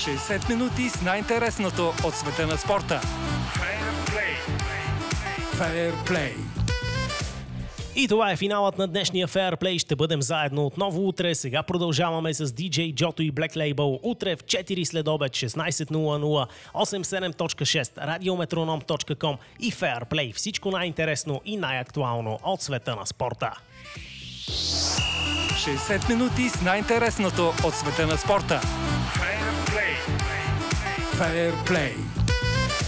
60 минути с най-интересното от света на спорта. Fair Play. И това е финалът на днешния Fair Play. Ще бъдем заедно отново утре. Сега продължаваме с DJ Joto и Black Label. Утре в 4 след обед, 16:00, 87.6, radiometronom.com и Fair Play. Всичко най-интересно и най-актуално от света на спорта. 60 минути с най-интересното от света на спорта. Fair Play.